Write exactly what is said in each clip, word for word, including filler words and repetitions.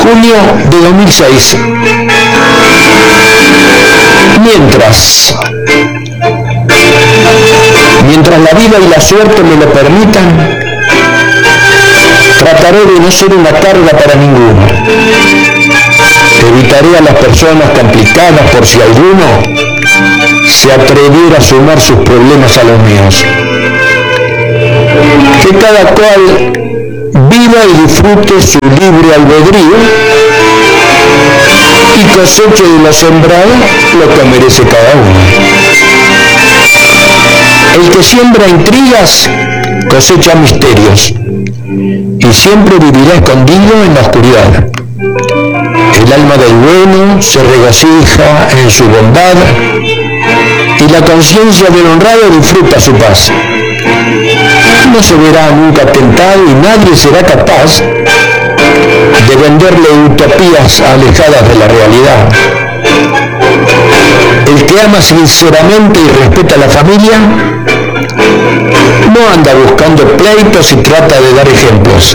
junio de dos mil seis. Mientras, mientras la vida y la suerte me lo permitan, trataré de no ser una carga para ninguno. Evitaré a las personas complicadas por si alguno se atreviera a sumar sus problemas a los míos. Que cada cual viva y disfrute su libre albedrío y coseche de lo sembrado lo que merece cada uno. El que siembra intrigas cosecha misterios y siempre vivirá escondido en la oscuridad. El alma del bueno se regocija en su bondad y la conciencia del honrado disfruta su paz. No se verá nunca tentado y nadie será capaz de venderle utopías alejadas de la realidad. El que ama sinceramente y respeta a la familia no anda buscando pleitos y trata de dar ejemplos.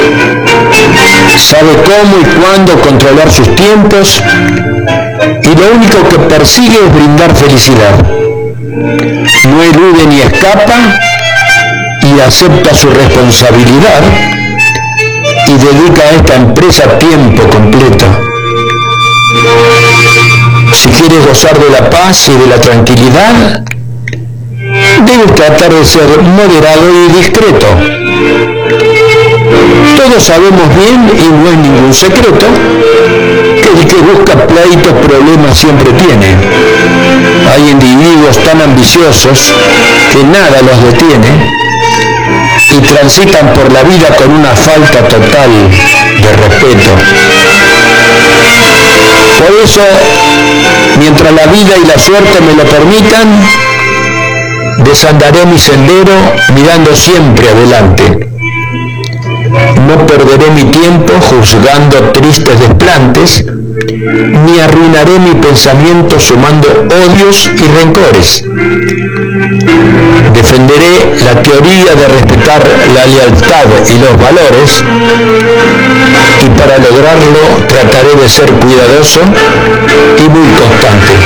Sabe cómo y cuándo controlar sus tiempos y lo único que persigue es brindar felicidad. No elude ni escapa y acepta su responsabilidad y dedica a esta empresa tiempo completo. Si quieres gozar de la paz y de la tranquilidad, debes tratar de ser moderado y discreto. Todos sabemos bien, y no es ningún secreto, que el que busca pleitos problemas siempre tiene. Hay individuos tan ambiciosos que nada los detiene y transitan por la vida con una falta total de respeto. Por eso, mientras la vida y la suerte me lo permitan, desandaré mi sendero mirando siempre adelante. No perderé mi tiempo juzgando tristes desplantes, ni arruinaré mi pensamiento sumando odios y rencores. Defenderé la teoría de respetar la lealtad y los valores, y para lograrlo trataré de ser cuidadoso y muy constante.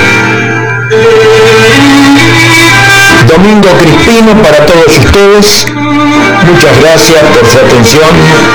Domingo Crispino para todos ustedes. Muchas gracias por su atención.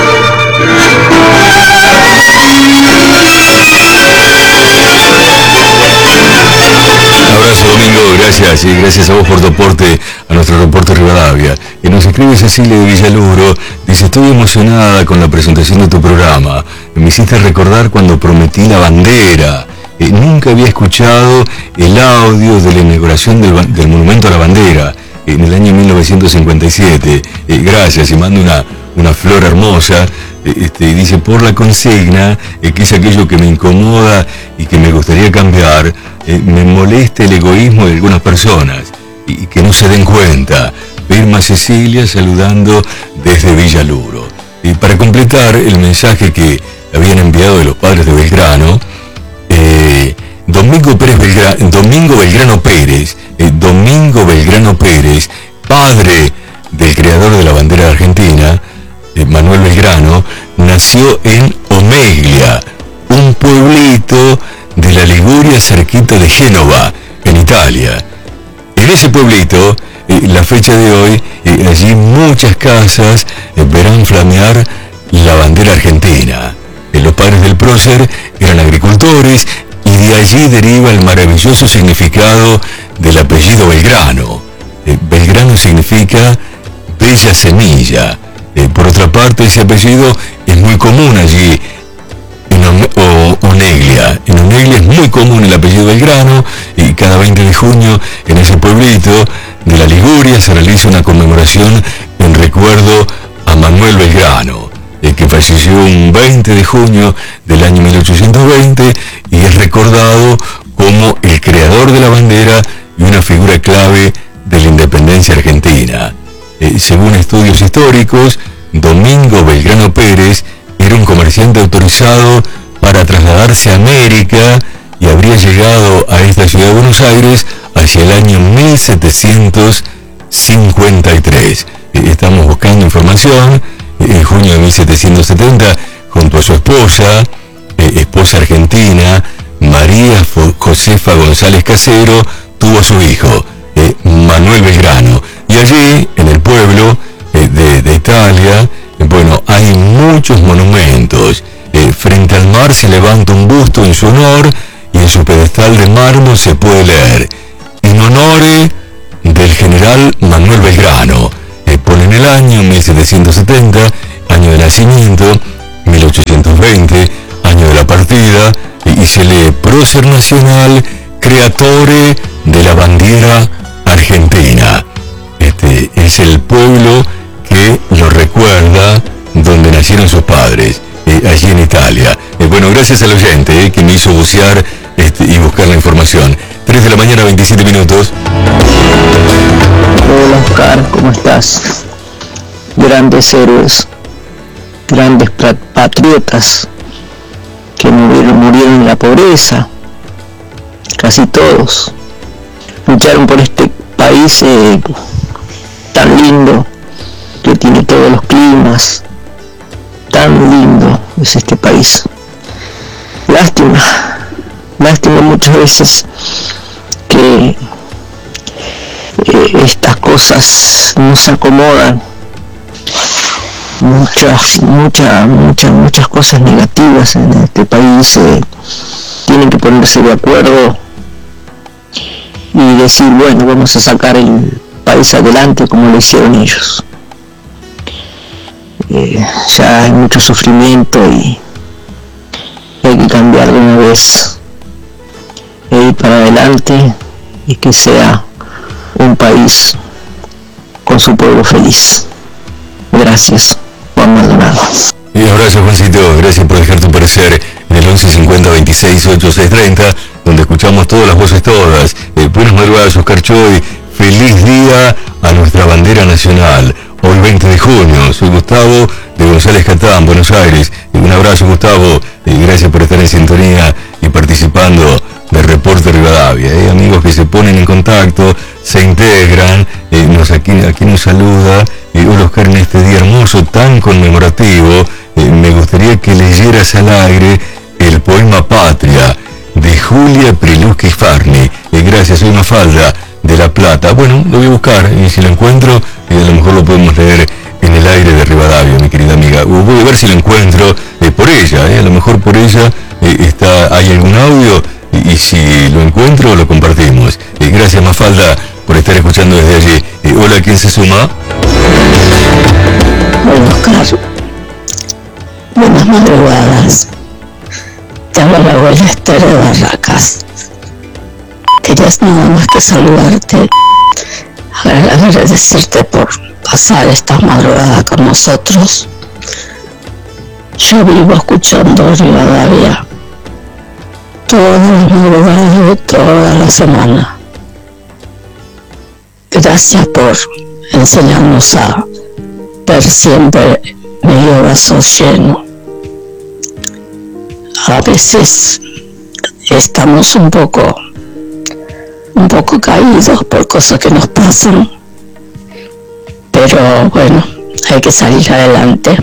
Un abrazo, Domingo, gracias, y gracias a vos por tu aporte a nuestro reporte Rivadavia. Y nos escribe Cecilia de Villaluro, dice: estoy emocionada con la presentación de tu programa. Me hiciste recordar cuando prometí la bandera. Eh, nunca había escuchado el audio de la inauguración del, del Monumento a la Bandera en el año mil novecientos cincuenta y siete. Eh, gracias, y manda una, una flor hermosa. Eh, este, dice: por la consigna, eh, que es aquello que me incomoda y que me gustaría cambiar, eh, me molesta el egoísmo de algunas personas y, y que no se den cuenta. Firma Cecilia, saludando desde Villaluro. Y para completar el mensaje que habían enviado de los padres de Belgrano, Eh, Domingo Pérez Belgra, Domingo Belgrano Pérez, eh, Domingo Belgrano Pérez, padre del creador de la bandera argentina, eh, Manuel Belgrano, nació en Oneglia, un pueblito de la Liguria cerquita de Génova, en Italia. En ese pueblito, eh, la fecha de hoy, eh, allí muchas casas eh, verán flamear la bandera argentina. Los padres del prócer eran agricultores y de allí deriva el maravilloso significado del apellido Belgrano. Eh, Belgrano significa bella semilla. Eh, por otra parte, ese apellido es muy común allí en Oneglia. En Oneglia es muy común el apellido Belgrano y cada veinte de junio en ese pueblito de la Liguria se realiza una conmemoración en recuerdo a Manuel Belgrano, que falleció un veinte de junio del año mil ochocientos veinte y es recordado como el creador de la bandera y una figura clave de la independencia argentina. Eh, según estudios históricos, Domingo Belgrano Pérez era un comerciante autorizado para trasladarse a América y habría llegado a esta ciudad de Buenos Aires hacia el año mil setecientos cincuenta y tres. Eh, estamos buscando información. En junio de mil setecientos setenta, junto a su esposa, voz argentina, María Josefa González Casero, tuvo a su hijo, eh, Manuel Belgrano. Y allí, en el pueblo eh, de, de Italia, eh, bueno, hay muchos monumentos. Eh, frente al mar se levanta un busto en su honor y en su pedestal de mármol se puede leer: in honore del general Manuel Belgrano. Eh, ponen el año mil setecientos setenta, año de nacimiento, mil ochocientos veinte, año de la partida, y, y se lee prócer nacional, creatore de la bandera argentina. Este es el pueblo que lo recuerda, donde nacieron sus padres, eh, allí en Italia. Eh, bueno, gracias al oyente eh, que me hizo bucear este, y buscar la información. tres de la mañana, veintisiete minutos. Hola Oscar, ¿cómo estás? Grandes héroes, grandes patriotas que murieron, murieron en la pobreza, casi todos. Lucharon por este país eh, tan lindo, que tiene todos los climas. Tan lindo es este país. Lástima, lástima muchas veces que eh, estas cosas no se acomodan. Muchas, muchas, muchas, muchas cosas negativas en este país. Eh, tienen que ponerse de acuerdo y decir, bueno, vamos a sacar el país adelante como lo hicieron ellos. Eh, ya hay mucho sufrimiento y hay que cambiar de una vez e ir para adelante y que sea un país con su pueblo feliz. Gracias, Juan Maldonado. Y un abrazo, Juancito, gracias por dejar tu parecer en el once cincuenta veintiséis ochenta y seis treinta, donde escuchamos todas las voces todas. Eh, buenas madrugadas, Oscar Choy, feliz día a nuestra bandera nacional. Hoy veinte de junio, soy Gustavo de González Catán, Buenos Aires. Y un abrazo, Gustavo, y gracias por estar en sintonía y participando del Reporte Rivadavia. ¿eh? Amigos que se ponen en contacto, se integran, eh, nos, aquí, aquí nos saluda. Eh, hola Oscar, en este día hermoso, tan conmemorativo, eh, me gustaría que leyeras al aire el poema Patria, de Julia Priluski Farni. Eh, gracias, soy Mafalda de La Plata. Bueno, lo voy a buscar y si lo encuentro, eh, a lo mejor lo podemos leer en el aire de Rivadavia, mi querida amiga. Uh, voy a ver si lo encuentro eh, por ella, eh, a lo mejor por ella eh, está, hay algún audio y, y si lo encuentro lo compartimos. Eh, gracias, Mafalda, por estar escuchando desde allí. Eh, hola, ¿quién se suma? Hola Oscar, buenas madrugadas. Te habla la abuela Esther de Barracas. Querías nada más que saludarte, agradecerte por pasar esta madrugada con nosotros. Yo vivo escuchando Rivadavia todas las madrugadas de toda la semana. Gracias por enseñarnos a ver siempre medio vaso lleno. A veces estamos un poco un poco caídos por cosas que nos pasan, pero bueno, hay que salir adelante.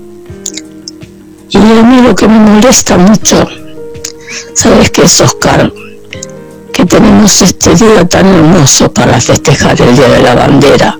Y a mí lo que me molesta mucho, ¿sabes qué es, Oscar? Que tenemos este día tan hermoso para festejar el Día de la Bandera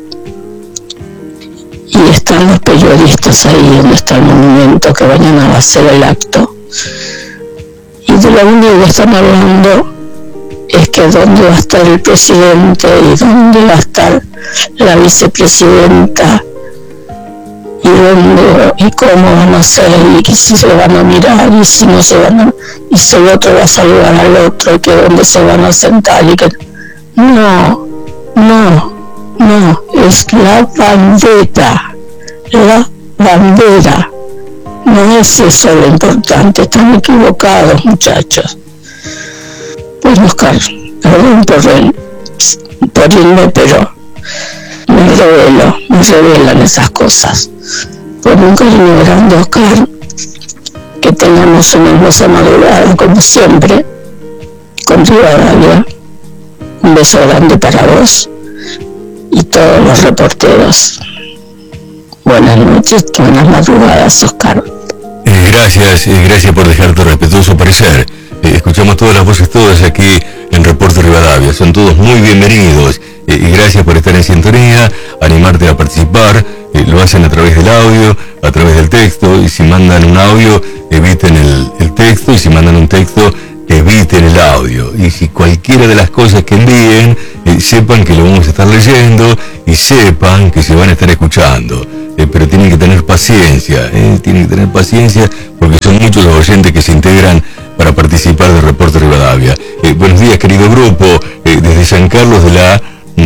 y están los periodistas ahí donde está el monumento que mañana va a ser el acto, y de lo único que están hablando es que dónde va a estar el presidente y dónde va a estar la vicepresidenta y dónde y cómo van a ser y si se van a mirar y si no se van a, y si el otro va a saludar al otro y que dónde se van a sentar y que no, no, no, es la bandera, la bandera, no es eso lo importante, están equivocados, muchachos. Bueno, Oscar, perdón por, el, por irme, pero me revelo, me revelan esas cosas. Con un cariño grande, Oscar, que tengamos una hermosa madrugada, como siempre, con Rivadavia. Un beso grande para vos y todos los reporteros. Buenas noches, buenas madrugadas, Oscar. Eh, gracias, eh, gracias por dejar tu respetuoso parecer. Eh, escuchamos todas las voces, todas aquí en Reporte Rivadavia. Son todos muy bienvenidos. Eh, y gracias por estar en sintonía, animarte a participar. Eh, lo hacen a través del audio, a través del texto. Y si mandan un audio, eviten el, el texto. Y si mandan un texto, eviten el audio. Y si cualquiera de las cosas que envíen, eh, sepan que lo vamos a estar leyendo y sepan que se van a estar escuchando. Eh, pero tienen que tener paciencia, eh, tienen que tener paciencia porque son muchos los oyentes que se integran para participar del Reporte Rivadavia. Eh, buenos días, querido grupo, eh, desde San Carlos de la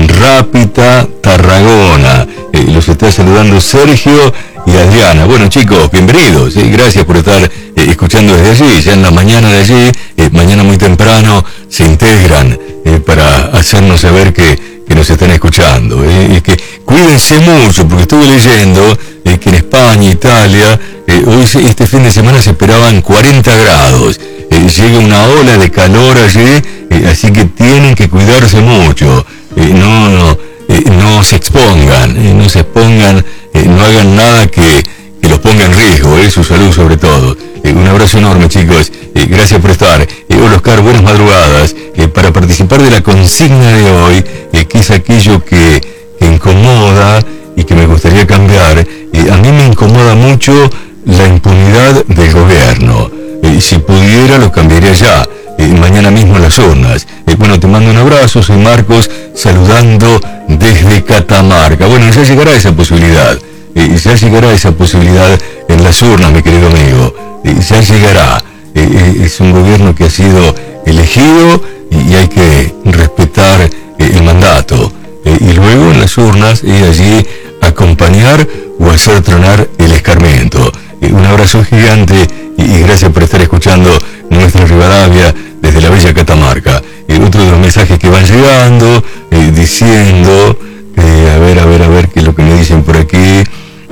Rápita, Tarragona. Eh, los está saludando Sergio y Adriana. Bueno, chicos, bienvenidos. Eh, gracias por estar eh, escuchando desde allí. Ya en la mañana de allí, eh, mañana muy temprano, se integran eh, para hacernos saber que, que nos están escuchando. Eh. Es que cuídense mucho, porque estuve leyendo eh, que en España, Italia, eh, hoy este fin de semana se esperaban cuarenta grados. Eh, llega una ola de calor allí, eh, así que tienen que cuidarse mucho. Eh, no, no, eh, no se expongan, eh, no se expongan, eh, no hagan nada que, que los ponga en riesgo, eh, su salud sobre todo. Eh, un abrazo enorme, chicos, eh, gracias por estar. Eh, hola Oscar, buenas madrugadas. Eh, para participar de la consigna de hoy, eh, que es aquello que, que incomoda y que me gustaría cambiar, eh, a mí me incomoda mucho la impunidad del gobierno. Eh, si pudiera lo cambiaría ya. Eh, mañana mismo en las urnas. Eh, bueno, te mando un abrazo, soy Marcos, saludando desde Catamarca. Bueno, ya llegará esa posibilidad, eh, ya llegará esa posibilidad en las urnas, mi querido amigo, eh, ya llegará. Eh, eh, es un gobierno que ha sido elegido y, y hay que respetar eh, el mandato. Eh, y luego en las urnas, eh, allí acompañar o hacer tronar el escarmiento. Eh, un abrazo gigante y, y gracias por estar escuchando nuestra Rivadavia desde la bella Catamarca. Y otro de los mensajes que van llegando, eh, diciendo, eh, a ver, a ver, a ver, qué es lo que me dicen por aquí. Eh,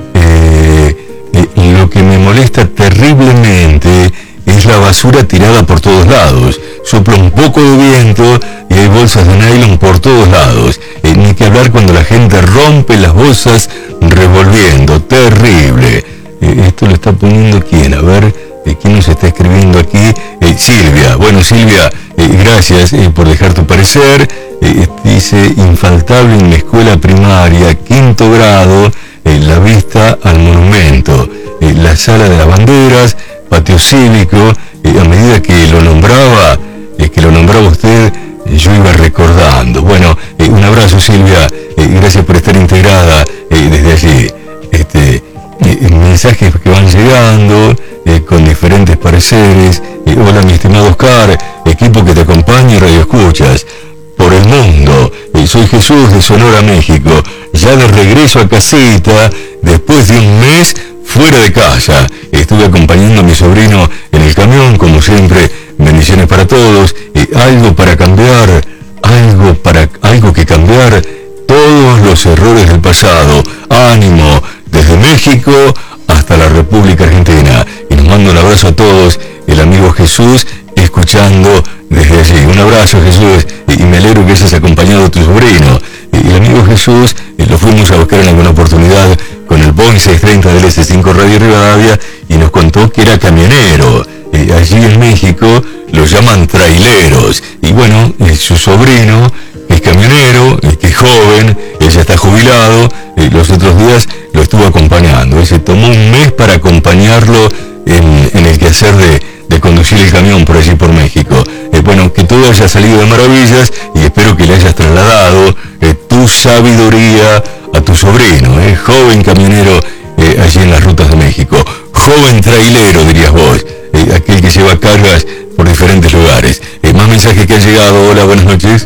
eh, lo que me molesta terriblemente es la basura tirada por todos lados. Sopla un poco de viento y hay bolsas de nylon por todos lados. Eh, ni que hablar cuando la gente rompe las bolsas revolviendo. Terrible. Eh, esto lo está poniendo quién, a ver. Eh, ¿Quién nos está escribiendo aquí? Eh, Silvia. Bueno, Silvia, eh, gracias eh, por dejar tu parecer. Eh, dice, infaltable en la escuela primaria, quinto grado, eh, la vista al monumento, eh, la sala de las banderas, patio cívico. Eh, a medida que lo nombraba, eh, que lo nombraba usted, eh, yo iba recordando. Bueno, eh, un abrazo, Silvia. Eh, gracias por estar integrada eh, desde allí. Este, eh, mensajes que van llegando. Eh, con diferentes pareceres. Eh, hola mi estimado Oscar, equipo que te acompaña y radio escuchas por el mundo. Eh, soy Jesús de Sonora, México, ya de regreso a casita después de un mes fuera de casa. Estuve acompañando a mi sobrino en el camión, como siempre. Bendiciones para todos. Eh, algo para cambiar, algo para algo que cambiar todos los errores del pasado. Ánimo desde México hasta la República Argentina. Y nos mando un abrazo a todos, el amigo Jesús, escuchando desde allí. Un abrazo, Jesús, y me alegro que hayas acompañado a tu sobrino. Y el amigo Jesús eh, lo fuimos a buscar en alguna oportunidad con el Boeing seiscientos treinta del S cinco Radio Rivadavia y nos contó que era camionero. Eh, allí en México lo llaman traileros. Y bueno, eh, su sobrino es camionero, es que es joven, él ya está jubilado, eh, los otros días lo estuvo acompañando. Él se tomó un mes para acompañarlo en, en el quehacer de, de conducir el camión por allí por México. Eh, bueno, que todo haya salido de maravillas y espero que le hayas trasladado eh, tu sabiduría a tu sobrino, eh, joven camionero eh, allí en las rutas de México. Joven trailero, dirías vos, eh, aquel que lleva cargas por diferentes lugares. Eh, más mensajes que han llegado. Hola, buenas noches.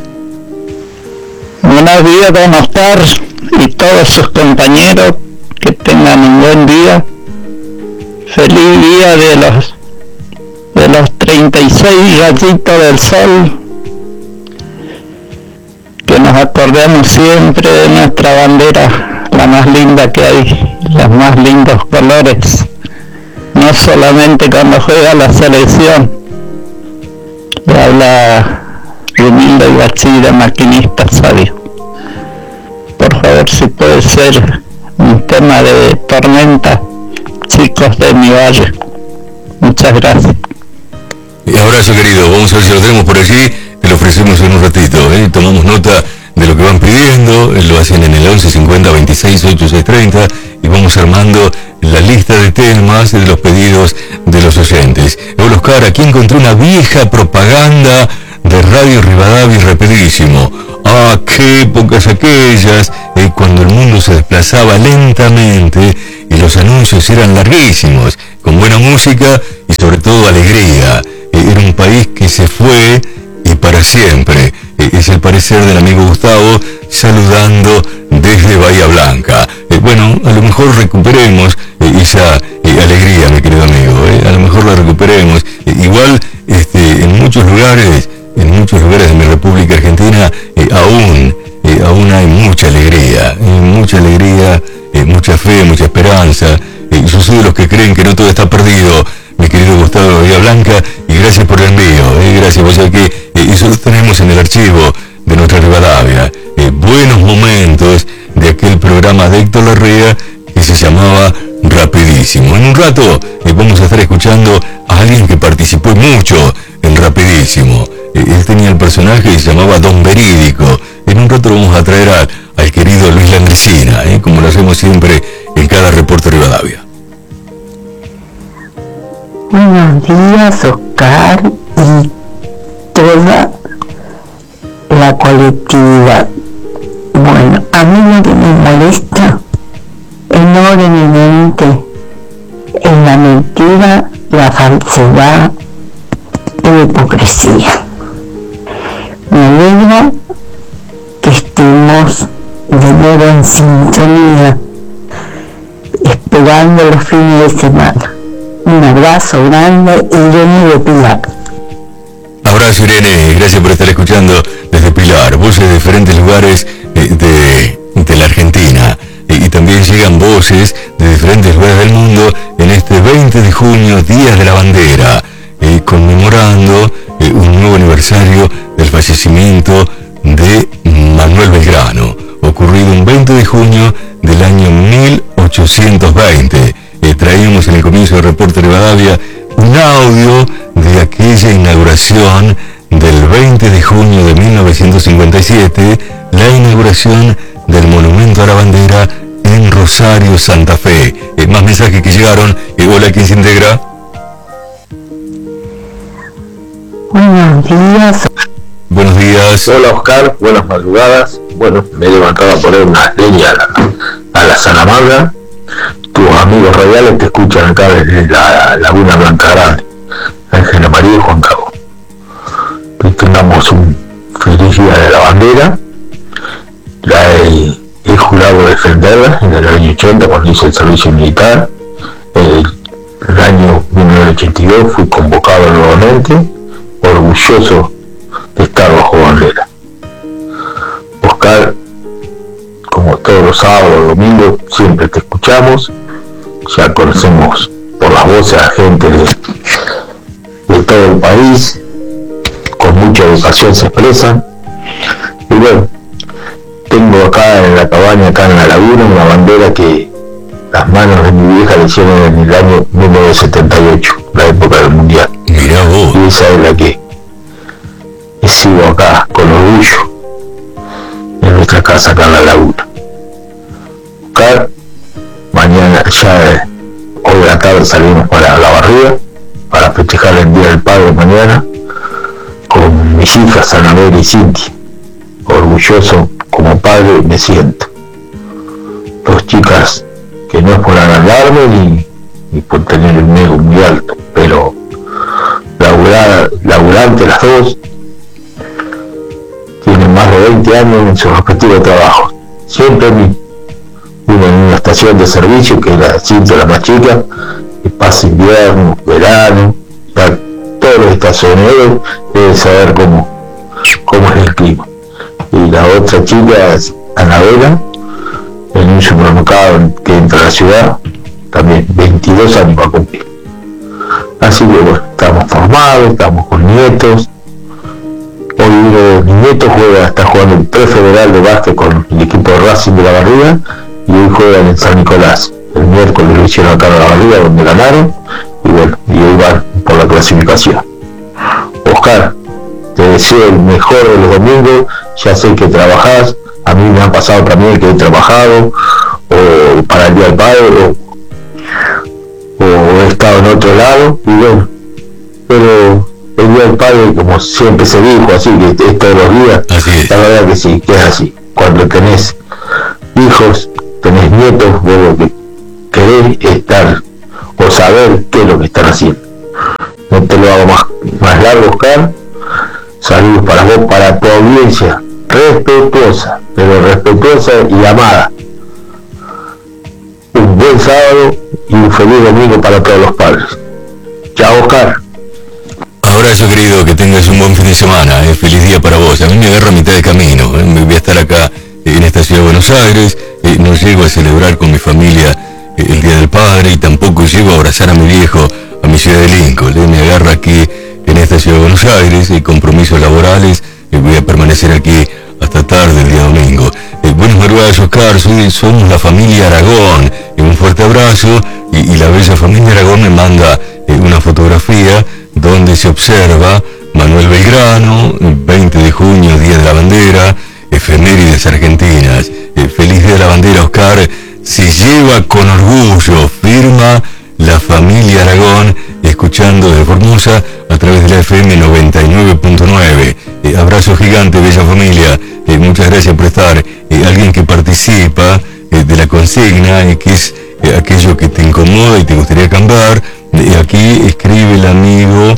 Buenos días, don Oscar y todos sus compañeros, que tengan un buen día. Feliz día de los de los treinta y seis rayitos del sol. Que nos acordemos siempre de nuestra bandera, la más linda que hay, los más lindos colores. No solamente cuando juega la selección. Le habla humilde y así de maquinista sabio. Por favor, si puede ser un tema de tormenta, chicos de mi valle. Muchas gracias. Y abrazo, querido. Vamos a ver si lo tenemos por allí. Te lo ofrecemos en un ratito. ¿eh? Tomamos nota de lo que van pidiendo. Lo hacen en el once cincuenta veintiséis ochenta y seis treinta. Y vamos armando la lista de temas de los pedidos de los oyentes. Hola, Oscar, aquí encontré una vieja propaganda de Radio Rivadavia y rapidísimo. Ah, qué épocas aquellas, eh, cuando el mundo se desplazaba lentamente y los anuncios eran larguísimos, con buena música y sobre todo alegría. Eh, era un país que se fue y para siempre. Eh, es el parecer del amigo Gustavo, saludando desde Bahía Blanca. Eh, bueno, a lo mejor recuperemos eh, esa eh, alegría, mi querido amigo. Eh, a lo mejor la recuperemos. Eh, igual, este, en muchos lugares... En muchos lugares de mi República Argentina eh, aún, eh, aún hay mucha alegría, eh, mucha alegría, eh, mucha fe, mucha esperanza. Eh, yo soy de los que creen que no todo está perdido, mi querido Gustavo de Bahía Blanca, y gracias por el envío, eh, gracias, vos sabés que eh, eso lo tenemos en el archivo de nuestra Rivadavia. Eh, buenos momentos de aquel programa de Héctor Larrea que se llamaba Rapidísimo. En un rato eh, vamos a estar escuchando a alguien que participó mucho en Rapidísimo. Él tenía el personaje que se llamaba Don Verídico. En un rato vamos a traer a, al querido Luis Landresina, ¿eh? como lo hacemos siempre en cada reporte Rivadavia. Buenos días, Oscar, y toda la colectividad. Bueno, a mí lo que me molesta enormemente es la mentira, la falsedad y la hipocresía. Me alegra que estemos de nuevo en sintonía, esperando los fines de semana. Un abrazo grande, Irene de Pilar. Abrazo, Irene, gracias por estar escuchando desde Pilar, voces de diferentes lugares de, de, de la Argentina. Y también llegan voces de diferentes lugares del mundo en este veinte de junio, Día de la Bandera, eh, conmemorando eh, un nuevo aniversario del fallecimiento de Manuel Belgrano, ocurrido un veinte de junio del año mil ochocientos veinte. Eh, traíamos en el comienzo del reporte Rivadavia un audio de aquella inauguración del veinte de junio de mil novecientos cincuenta y siete, la inauguración del Monumento a la Bandera en Rosario, Santa Fe. Eh, más mensajes que llegaron. Eh, hola, ¿quién se integra? Buenos días. Buenos días. Hola, Oscar, buenas madrugadas. Bueno, me he levantado a poner una leña a la, a la Salamanca. Tus amigos radiales te escuchan acá desde la Laguna Blanca Grande, Ángela María y Juan Cabo. Que tengamos un feliz Día de la Bandera. La he, he jurado defenderla en el año ochenta cuando hice el servicio militar. El, el año mil novecientos ochenta y dos fui convocado nuevamente, orgulloso de estar bajo bandera. Oscar, como todos los sábados, domingos, siempre te escuchamos. Ya conocemos por las voces a gente de, de todo el país, con mucha educación se expresan. Y bueno, tengo acá en la cabaña, acá en la laguna, una bandera que las manos de mi vieja le hicieron en el año mil novecientos setenta y ocho, la época del mundial. Mirá vos. Y esa es la que sigo acá con orgullo en nuestra casa acá en la laguna. Oscar, mañana ya hoy de la tarde salimos para la barriga para festejar el Día del Padre mañana con mis hijas Anabel y Cintia. Orgulloso como padre me siento. Dos chicas que no es por agrandarme ni, ni por tener el ego muy alto, pero laburar, laburante las dos, tienen más de veinte años en sus respectivos trabajos. Siempre a mí, una en una estación de servicio, que era Cintia la más chica, que pasa invierno, verano, ya todos los estacioneros deben saber cómo, cómo es el clima. Y la otra chica es Anabela, en un supermercado que entra a la ciudad, también veintidós años va a cumplir. Así que bueno, estamos formados, estamos con nietos. Hoy uno de mis nietos juega, está jugando el prefederal de básquet con el equipo de Racing de la Barriga, y hoy juegan en San Nicolás. El miércoles lo hicieron acá en la Barriga, donde ganaron, y bueno, y ahí van por la clasificación. Oscar, te deseo el mejor de los domingos, ya sé que trabajás, a mí me ha pasado también que he trabajado, o para el Día del Padre, o, o he estado en otro lado, y bueno, pero el Día del Padre, como siempre se dijo, así que es todos los días, así la verdad que sí, que es así. Cuando tenés hijos, tenés nietos, vos lo que querés estar o saber qué es lo que están haciendo. No te lo hago más, más largo, Oscar. Saludos para vos, para tu audiencia, respetuosa, pero respetuosa y amada. Un buen sábado y un feliz domingo para todos los padres. Chao, Oscar. Abrazo, querido, que tengas un buen fin de semana, eh. Feliz día para vos. A mí me agarra a mitad de camino, eh. Me voy a estar acá eh, en esta ciudad de Buenos Aires, eh, no llego a celebrar con mi familia eh, el Día del Padre y tampoco llego a abrazar a mi viejo a mi ciudad de Lincoln, eh. Me agarra aquí en esta ciudad de Buenos Aires, eh, compromisos laborales, eh, voy a permanecer aquí hasta tarde el día domingo. Eh, buenas madrugadas, Oscar, soy, somos la familia Aragón, eh, un fuerte abrazo y, y la bella familia Aragón me manda eh, una fotografía donde se observa Manuel Belgrano, veinte de junio, Día de la Bandera, efemérides argentinas. Eh, feliz Día de la Bandera, Oscar, se lleva con orgullo, firma la familia Aragón, escuchando de Formosa a través de la F M noventa y nueve punto nueve. Eh, abrazo gigante, bella familia, eh, muchas gracias por estar. Eh, alguien que participa eh, de la consigna, eh, que es eh, aquello que te incomoda y te gustaría cambiar. Eh, aquí escribe el amigo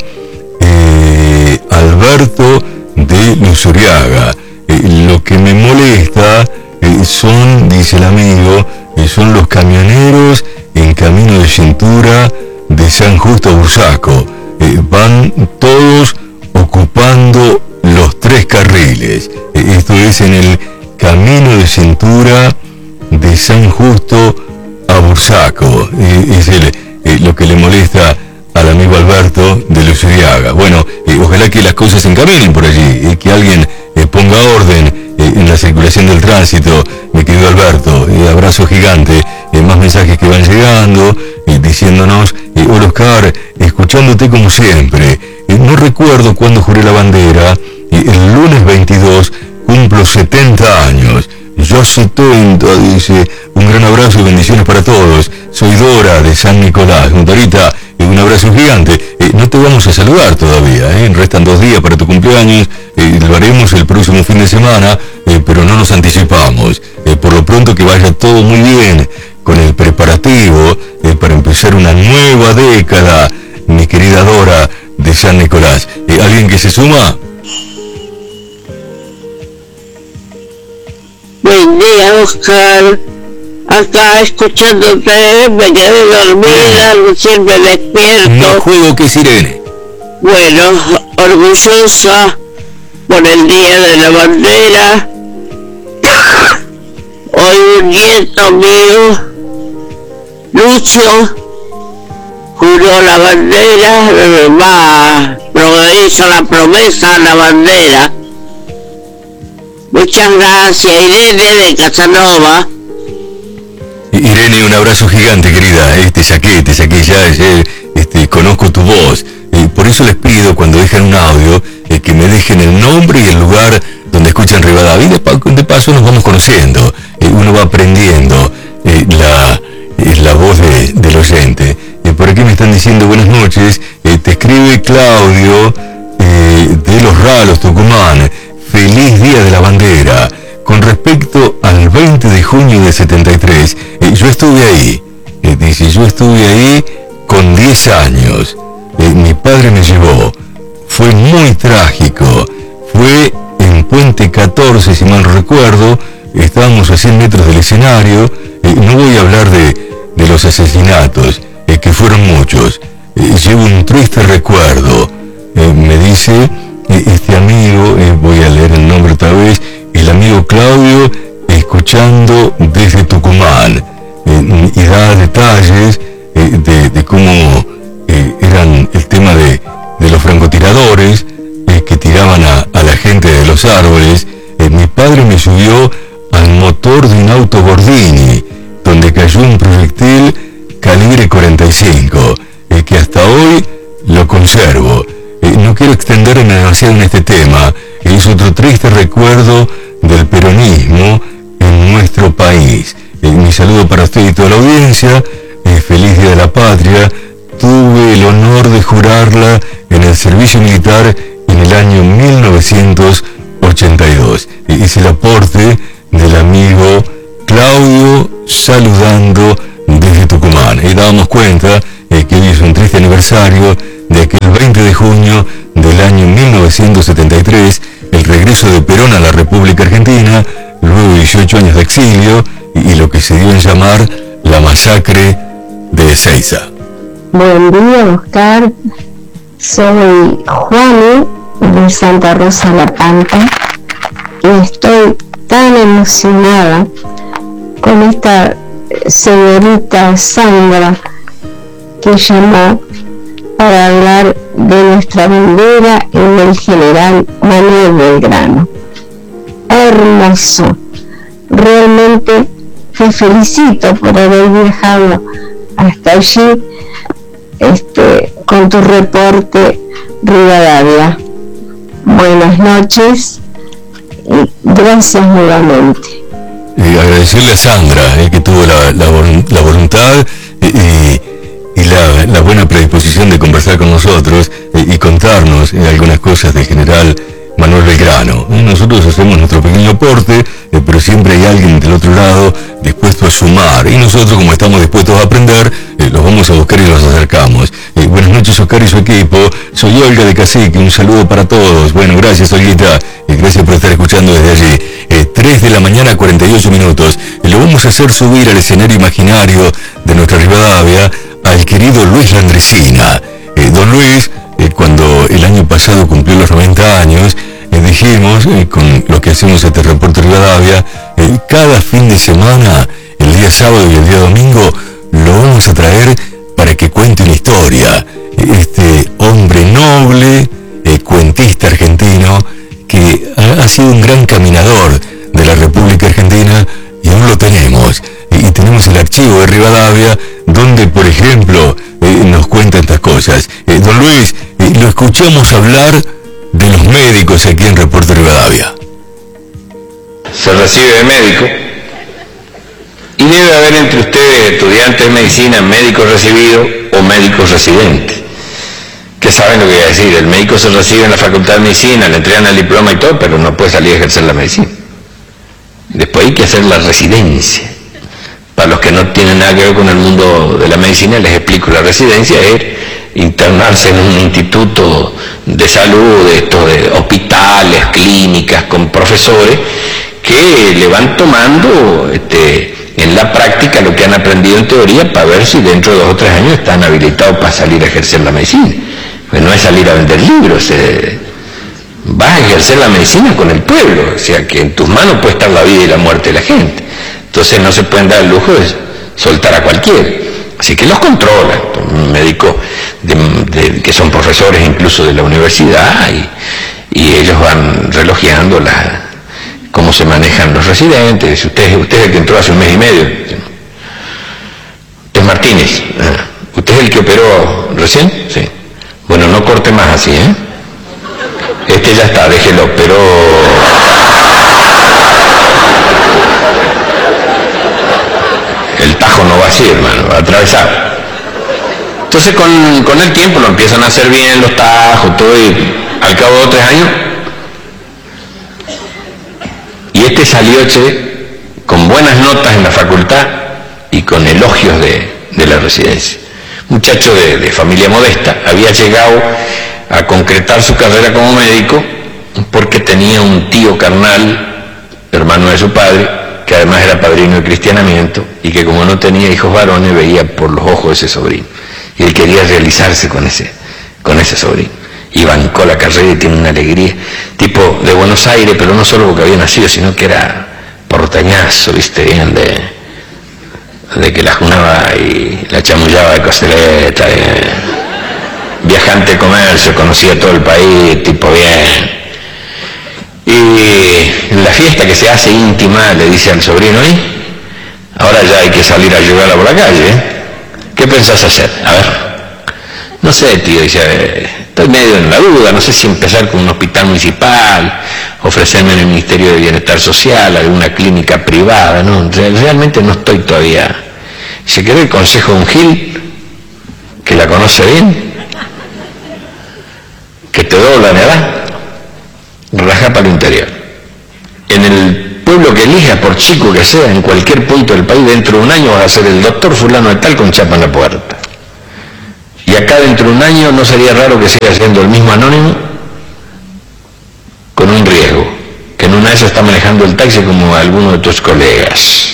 eh, Alberto de Luzuriaga. Eh, lo que me molesta eh, son, dice el amigo, eh, son los camioneros en camino de cintura de San Justo a Bursaco. Eh, van todos ocupando los tres carriles. Eh, esto es en el camino de cintura de San Justo a Bursaco. Eh, es el, eh, lo que le molesta al amigo Alberto de Luzuriaga. Bueno, eh, ojalá que las cosas se encaminen por allí, eh, que alguien eh, ponga orden eh, en la circulación del tránsito, mi querido Alberto. Eh, abrazo gigante, eh, más mensajes que van llegando, eh, diciéndonos, eh, hola Oscar, escuchándote como siempre. Eh, no recuerdo cuándo juré la bandera, eh, el lunes veintidós cumplo setenta años. Yo setenta, dice, un gran abrazo y bendiciones para todos. Soy Dora de San Nicolás. Dorita, un abrazo gigante. Eh, no te vamos a saludar todavía, ¿eh? Restan dos días para tu cumpleaños. Eh, lo haremos el próximo fin de semana, eh, pero no nos anticipamos. Eh, por lo pronto que vaya todo muy bien con el preparativo eh, para empezar una nueva década, mi querida Dora de San Nicolás. Eh, ¿Alguien que se suma? Buen día, Oscar. Acá escuchándote, me quedé dormida, recién me despierto. No juego que sirene. Bueno, orgullosa por el Día de la Bandera. Hoy un nieto mío, Lucio, juró la bandera, va, hizo la promesa a la bandera. Muchas gracias, Irene de Casanova. Irene, un abrazo gigante, querida. Eh, te saqué, te saqué ya, ayer, este, conozco tu voz. Eh, por eso les pido, cuando dejen un audio, eh, que me dejen el nombre y el lugar donde escuchan Rivadavia. Y de, de paso nos vamos conociendo. Eh, uno va aprendiendo eh, la, eh, la voz de, del oyente. Eh, por aquí me están diciendo buenas noches. Eh, te escribe Claudio eh, de Los Ralos, Tucumán. Feliz Día de la Bandera. Con respecto al veinte de junio de setenta y tres, eh, yo estuve ahí, eh, dice, yo estuve ahí con diez años, eh, mi padre me llevó, fue muy trágico, fue en Puente catorce, si mal recuerdo, estábamos a cien metros del escenario, eh, no voy a hablar de, de los asesinatos, eh, que fueron muchos, eh, llevo un triste recuerdo, eh, me dice eh, este amigo, eh, voy a leer el nombre otra vez, el amigo Claudio, escuchando desde Tucumán, eh, y da detalles eh, de, de cómo eh, eran el tema de, de los francotiradores eh, que tiraban a, a la gente de los árboles. Eh, mi padre me subió al motor de un auto Gordini, donde cayó un proyectil calibre cuarenta y cinco, eh, que hasta hasta hoy lo conservo. Eh, no quiero extenderme demasiado en este tema. Es otro triste recuerdo del peronismo en nuestro país. Eh, mi saludo para usted y toda la audiencia. Eh, feliz Día de la Patria. Tuve el honor de jurarla en el servicio militar en el año mil novecientos ochenta y dos. Eh, es el aporte del amigo Claudio, saludando desde Tucumán. Y dábamos cuenta eh, que hoy es un triste aniversario de aquel veinte de junio del año mil novecientos setenta y tres, el regreso de Perón a la República Argentina, luego de dieciocho años de exilio y, y lo que se dio en llamar la masacre de Ezeiza. Buen día, Oscar. Soy Juani de Santa Rosa La Pampa y estoy tan emocionada con esta señorita Sandra que llamó para hablar de nuestra bandera y del general Manuel Belgrano. Hermoso. Realmente te felicito por haber viajado hasta allí este, con tu reporte, Rivadavia. Buenas noches y gracias nuevamente. Y agradecerle a Sandra eh, que tuvo la, la, la voluntad y, y, y la, la buena predisposición de conversar con nosotros eh, y contarnos eh, algunas cosas del general Manuel Belgrano. Eh, nosotros hacemos nuestro pequeño aporte, eh, pero siempre hay alguien del otro lado dispuesto a sumar. Y nosotros, como estamos dispuestos a aprender, eh, los vamos a buscar y los acercamos. Eh, buenas noches, Oscar y su equipo. Soy Olga de Cacique, un saludo para todos. Bueno, gracias, Olguita. Eh, gracias por estar escuchando desde allí. Eh, tres de la mañana, cuarenta y ocho minutos. Eh, lo vamos a hacer subir al escenario imaginario de nuestra Rivadavia al querido Luis Landresina. Eh, don Luis, eh, cuando el año pasado cumplió los noventa años, eh, dijimos, eh, con lo que hacemos este reporte Rivadavia, eh, cada fin de semana, el día sábado y el día domingo, lo vamos a traer para que cuente una historia. Este hombre noble, eh, cuentista argentino, que ha, ha sido un gran caminador de la República Argentina, y aún lo tenemos. Y, y tenemos el archivo de Rivadavia, donde, por ejemplo, eh, nos cuenta estas cosas. Eh, don Luis, eh, lo escuchamos hablar de los médicos aquí en Reporte Rivadavia. Se recibe de médico y debe haber entre ustedes estudiantes de medicina, médicos recibidos o médicos residentes, que saben lo que voy a decir. El médico se recibe en la facultad de medicina, le entregan el diploma y todo, pero no puede salir a ejercer la medicina. Después hay que hacer la residencia. Para los que no tienen nada que ver con el mundo de la medicina, les explico. La residencia es internarse en un instituto de salud, de estos de hospitales, clínicas, con profesores que le van tomando este, en la práctica lo que han aprendido en teoría, para ver si dentro de dos o tres años están habilitados para salir a ejercer la medicina. Pues no es salir a vender libros, eh, vas a ejercer la medicina con el pueblo, o sea que en tus manos puede estar la vida y la muerte de la gente. Entonces no se pueden dar el lujo de soltar a cualquiera. Así que los controlan, médicos de, de, que son profesores incluso de la universidad, y, y ellos van relojeando la, cómo se manejan los residentes. Usted, usted es el que entró hace un mes y medio. Usted es Martínez. ¿Usted es el que operó recién? Sí. Bueno, no corte más así, ¿eh? Este ya está, déjelo, pero... el tajo no va así, hermano, va a atravesar. Entonces con, con el tiempo lo empiezan a hacer bien los tajos, todo, y al cabo de tres años, y este salió, che, con buenas notas en la facultad y con elogios de, de la residencia. Muchacho de, de familia modesta, había llegado a concretar su carrera como médico porque tenía un tío carnal, hermano de su padre, que además era padrino de cristianamiento, y que como no tenía hijos varones, veía por los ojos de ese sobrino, y él quería realizarse con ese, con ese sobrino, y bancó la carrera y tiene una alegría, tipo de Buenos Aires, pero no solo porque había nacido, sino que era portañazo, viste, bien de, de que la junaba y la chamullaba de coseleta, eh, viajante de comercio, conocía todo el país, tipo bien. Y en la fiesta que se hace íntima le dice al sobrino, ¿y? Ahora ya hay que salir a ayudarla por la calle, ¿eh? ¿Qué pensás hacer? A ver. No sé, tío, dice, estoy medio en la duda, no sé si empezar con un hospital municipal, ofrecerme en el Ministerio de Bienestar Social, alguna clínica privada, no, realmente no estoy todavía. ¿Se quiere el consejo de un Gil, que la conoce bien, que te dobla la edad? Rajá para el interior. En el pueblo que elija, por chico que sea, en cualquier punto del país, dentro de un año vas a ser el doctor fulano de tal con chapa en la puerta. Y acá dentro de un año no sería raro que siga siendo el mismo anónimo con un riesgo, que en una de esas está manejando el taxi como alguno de tus colegas.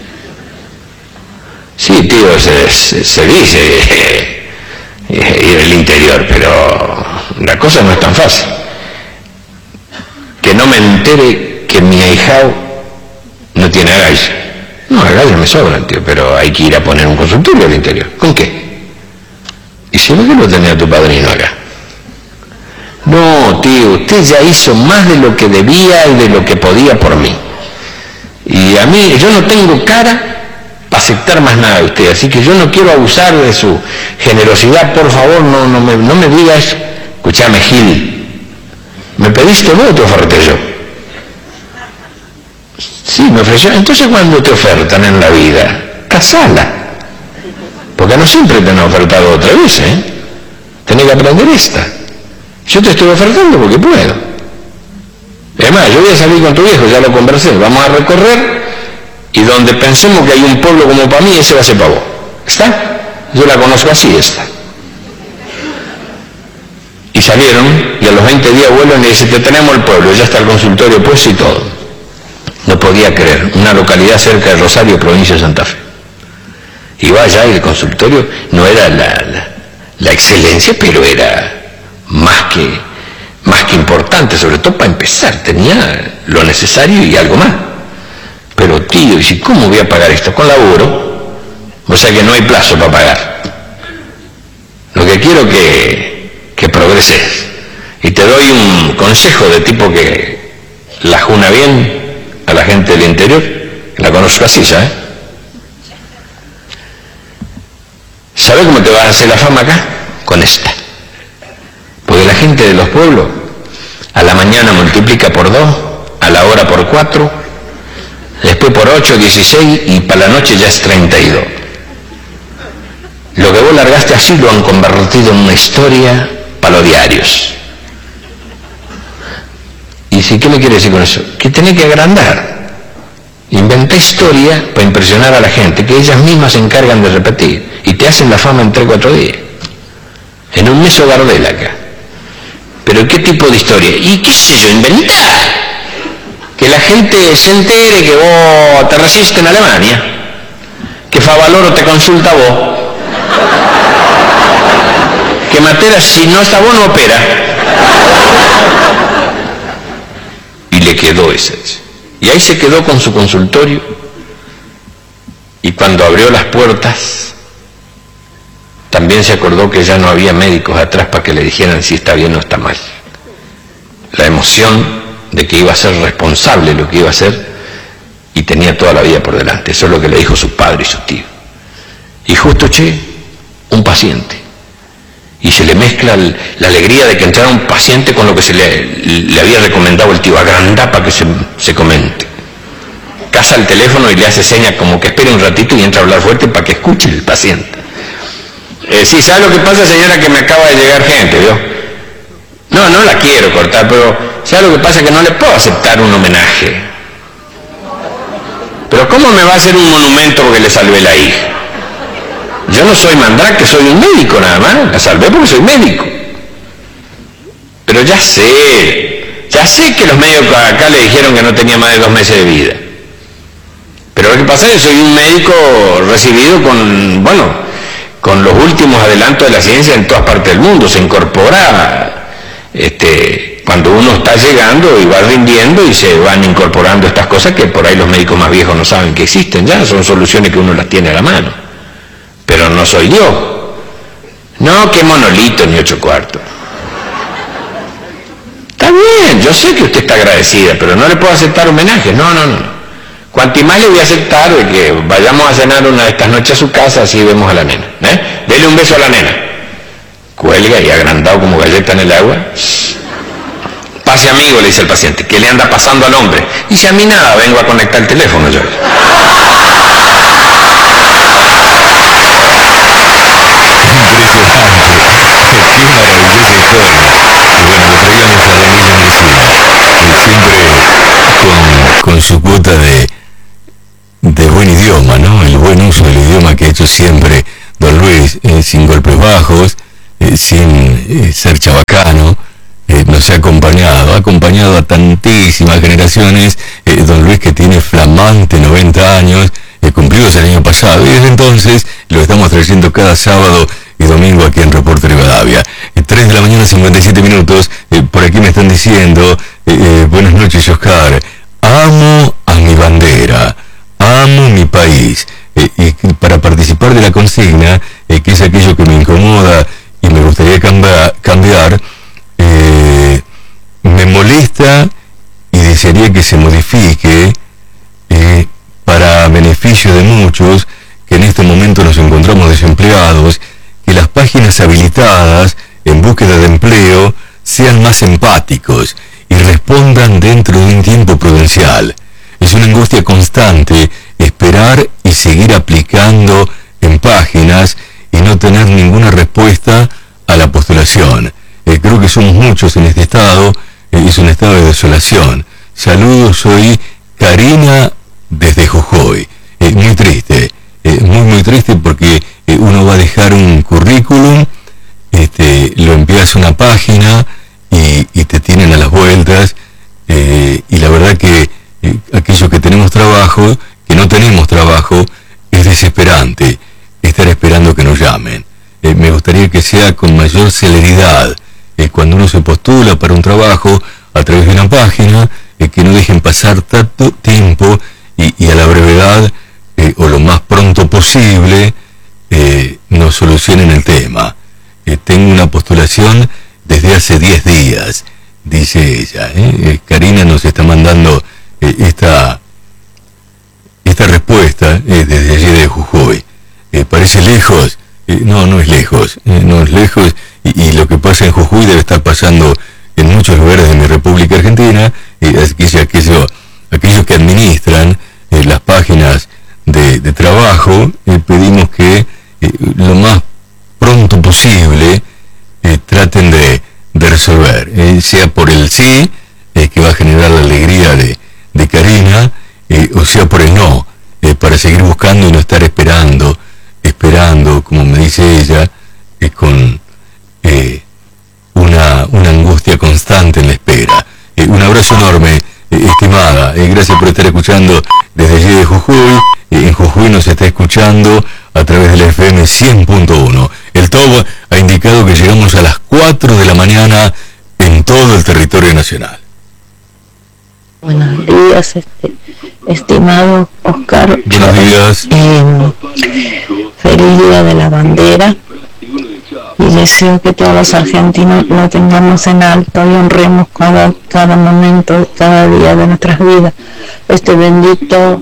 Sí, tío, se, se, se dice eh, eh, ir al interior, pero la cosa no es tan fácil. Que no me entere que mi ahijado no tiene agallas. No, agallas me sobran, tío, pero hay que ir a poner un consultorio al interior. ¿Con qué? ¿Y si no que lo tenía tu padrino acá? No, tío, usted ya hizo más de lo que debía y de lo que podía por mí. Y a mí, yo no tengo cara para aceptar más nada de usted, así que yo no quiero abusar de su generosidad, por favor, no, no, me, no me digas, escuchame, Gil, ¿me pediste vos o te oferté yo? Sí, me ofreció. Entonces, cuando te ofertan en la vida, casala. Porque no siempre te han ofertado otra vez, ¿eh? Tenés que aprender esta. Yo te estoy ofertando porque puedo. Además, yo voy a salir con tu viejo, ya lo conversé, vamos a recorrer y donde pensemos que hay un pueblo como para mí, ese va a ser para vos. ¿Está? Yo la conozco así, esta. Y salieron y a los veinte días vuelven y dicen, te tenemos el pueblo, ya está el consultorio puesto y todo. No podía creer, una localidad cerca de Rosario, provincia de Santa Fe. Y vaya, el consultorio no era la, la, la excelencia, pero era más que, más que importante, sobre todo para empezar, tenía lo necesario y algo más. Pero tío, ¿y si cómo voy a pagar esto? Con laburo, o sea que no hay plazo para pagar. Lo que quiero que, que progreses, y te doy un consejo de tipo que la juna bien a la gente del interior, la conozco así, ¿sabes? ¿Sabes cómo te vas a hacer la fama acá? Con esta. Porque la gente de los pueblos a la mañana multiplica por dos, a la hora por cuatro, después por ocho, dieciséis y para la noche ya es treinta y dos. Lo que vos largaste así lo han convertido en una historia para los diarios. ¿Y si qué le quiere decir con eso? Que tenés que agrandar. Inventé historia para impresionar a la gente, que ellas mismas se encargan de repetir, y te hacen la fama en tres o cuatro días. En un mes o Gardel acá. ¿Pero qué tipo de historia? ¿Y qué sé yo? Inventar. Que la gente se entere que vos te resistes en Alemania, que Favaloro te consulta a vos, que Matera si no está vos no opera. Y le quedó ese. Y ahí se quedó con su consultorio, y cuando abrió las puertas, también se acordó que ya no había médicos atrás para que le dijeran si está bien o está mal. La emoción de que iba a ser responsable lo que iba a hacer, y tenía toda la vida por delante. Eso es lo que le dijo su padre y su tío. Y justo, che, un paciente. Y se le mezcla el, la alegría de que entrara un paciente con lo que se le, le había recomendado el tío, agrandá para que se, se comente. Casa el teléfono y le hace señas como que espere un ratito y entra a hablar fuerte para que escuche el paciente. Eh, sí, ¿sabe lo que pasa, señora? Que me acaba de llegar gente, ¿vio? No, no la quiero cortar, pero ¿sabe lo que pasa? Que no le puedo aceptar un homenaje. Pero ¿cómo me va a hacer un monumento porque le salvé la hija? Yo no soy mandrake, soy un médico nada más, la salvé porque soy médico. Pero ya sé, ya sé que los médicos acá le dijeron que no tenía más de dos meses de vida. Pero lo que pasa es que soy un médico recibido con, bueno, con los últimos adelantos de la ciencia en todas partes del mundo. Se incorpora, este, cuando uno está llegando y va rindiendo y se van incorporando estas cosas que por ahí los médicos más viejos no saben que existen ya, son soluciones que uno las tiene a la mano. Pero no soy yo. No, qué monolito ni ocho cuartos. Está bien, yo sé que usted está agradecida, pero no le puedo aceptar homenaje. No, no, no. Cuanti más le voy a aceptar de que vayamos a cenar una de estas noches a su casa, así vemos a la nena. ¿eh? Dele un beso a la nena. cuelga y agrandado como galleta en el agua. Pase amigo, le dice el paciente, ¿qué le anda pasando al hombre? Dice, a mí nada, vengo a conectar el teléfono yo. Con su cuota de, de buen idioma, ¿no? El buen uso del idioma que ha hecho siempre don Luis, eh, sin golpes bajos, eh, sin eh, ser chabacano, eh, nos ha acompañado, ha acompañado a tantísimas generaciones, eh, don Luis, que tiene flamante noventa años, eh, cumplidos el año pasado, y desde entonces lo estamos trayendo cada sábado y domingo aquí en Reporte Rivadavia. Eh, tres de la mañana, cincuenta y siete minutos, eh, por aquí me están diciendo, eh, eh, buenas noches, Oscar. Amo a mi bandera, amo mi país, eh, y para participar de la consigna, eh, que es aquello que me incomoda y me gustaría camba, cambiar, eh, me molesta y desearía que se modifique eh, para beneficio de muchos que en este momento nos encontramos desempleados, que las páginas habilitadas en búsqueda de empleo sean más empáticos y respondan dentro de un tiempo prudencial. Es una angustia constante esperar y seguir aplicando en páginas y no tener ninguna respuesta a la postulación. Eh, creo que somos muchos en este estado, eh, es un estado de desolación. Saludos, soy Karina desde Jujuy. Eh, muy triste, eh, muy muy triste porque eh, uno va a dejar un currículum, este, lo envías a una página, Y, y te tienen a las vueltas, eh, y la verdad que eh, aquellos que tenemos trabajo, que no tenemos trabajo, es desesperante estar esperando que nos llamen. Eh, me gustaría que sea con mayor celeridad, eh, cuando uno se postula para un trabajo a través de una página, eh, que no dejen pasar tanto tiempo y, y a la brevedad, eh, o lo más pronto posible, eh, nos solucionen el tema. Eh, tengo una postulación desde hace diez días, dice ella. ¿eh? Karina nos está mandando eh, esta esta respuesta eh, desde allí de Jujuy. Eh, parece lejos, eh, no, no es lejos, eh, no es lejos, y, y lo que pasa en Jujuy debe estar pasando en muchos lugares de mi República Argentina, eh, aquello, aquello, aquellos que administran eh, las páginas de, de trabajo, eh, pedimos que eh, lo más pronto posible Eh, traten de, de resolver, eh, sea por el sí, eh, que va a generar la alegría de, de Karina, eh, o sea por el no, eh, para seguir buscando y no estar esperando, esperando, como me dice ella, eh, con eh, una, una angustia constante en la espera. Eh, un abrazo enorme, eh, estimada, eh, gracias por estar escuchando desde allí de Jujuy. Eh, en Jujuy nos está escuchando a través del F M cien punto uno. El T O B ha indicado que llegamos a las cuatro de la mañana en todo el territorio nacional. Buenos días, este, estimado Oscar. Buenos días. Eh, feliz Día de la Bandera. Y deseo que todos los argentinos lo tengamos en alto y honremos cada, cada momento, cada día de nuestras vidas. Este bendito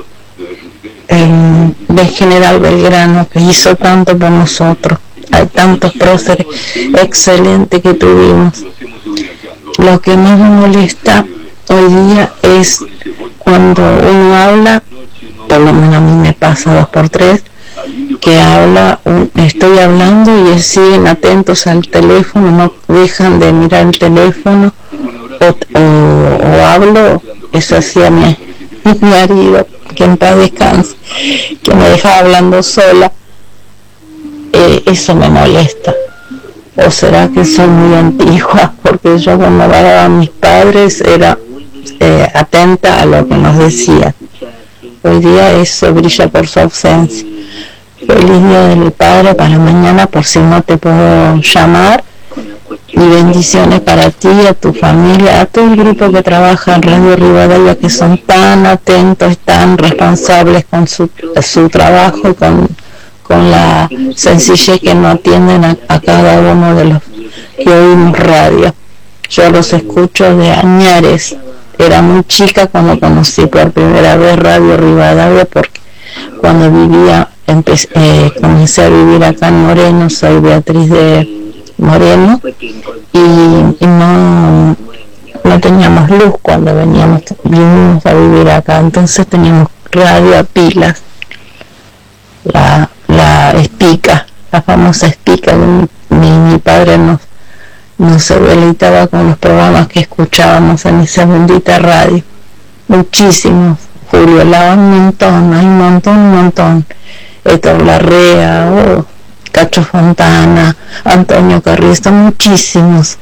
eh, de General Belgrano, que hizo tanto por nosotros. Hay tantos próceres excelentes que tuvimos. Lo que más me molesta hoy día es cuando uno habla, por lo menos a mí me pasa dos por tres, que habla, un, estoy hablando y siguen atentos al teléfono, no dejan de mirar el teléfono, o, o, o hablo, eso hacía mi, mi marido, que en paz descanse, que me dejaba hablando sola. Eh, eso me molesta. O será que soy muy antigua, porque yo cuando hablaba a mis padres era eh, atenta a lo que nos decían. Hoy día eso brilla por su ausencia. Feliz Día del Padre para mañana, por si no te puedo llamar, y bendiciones para ti, a tu familia, a todo el grupo que trabaja en Radio Rivadavia, que son tan atentos, tan responsables con su, su trabajo, con con la sencillez que no atienden a, a cada uno de los que oímos radio. Yo los escucho de añares. Era muy chica cuando conocí por primera vez Radio Rivadavia, porque cuando vivía, empecé, eh, comencé a vivir acá en Moreno. Soy Beatriz de, Moreno, y, y no, no teníamos luz cuando veníamos, vinimos a vivir acá, entonces teníamos radio a pilas, la, la espica, la famosa espica, mi, mi, mi padre nos, nos deleitaba con los programas que escuchábamos en esa bendita radio, muchísimos. Julio Lava, un montón, hay un montón, un montón. Héctor Larrea, oh, Cacho Fontana, Antonio Carrizo, muchísimos.